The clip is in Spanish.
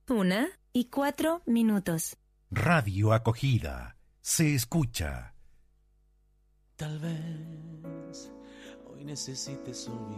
1:04. Radio Acogida. Se escucha. Tal vez hoy necesites olvidar